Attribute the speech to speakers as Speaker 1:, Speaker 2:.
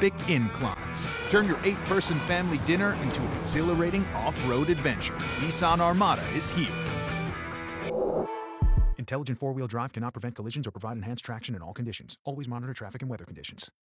Speaker 1: epic inclines. Turn your 8-person family dinner into an exhilarating off-road adventure. Nissan Armada is here. Intelligent four-wheel drive cannot prevent collisions or provide enhanced traction in all conditions. Always monitor traffic and weather conditions.